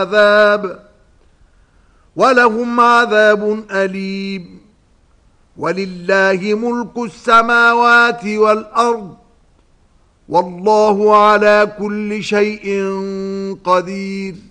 عذاب ولهم عذاب أليم ولله ملك السماوات والأرض والله على كل شيء قدير